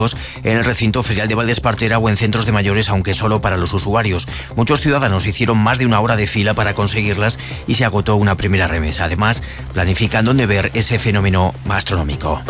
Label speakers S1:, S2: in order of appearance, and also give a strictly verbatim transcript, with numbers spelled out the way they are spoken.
S1: en el recinto ferial de Valdespartera o en centros de mayores, aunque solo para los usuarios. Muchos ciudadanos hicieron más de una hora de fila para conseguirlas y se agotó una primera remesa. Además, planifican dónde ver ese fenómeno astronómico.